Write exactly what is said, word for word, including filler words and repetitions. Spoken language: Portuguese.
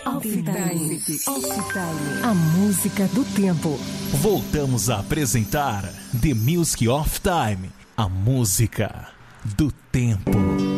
Off Time. Off Time. A música do tempo. Voltamos a apresentar The Music of Time. A música do tempo.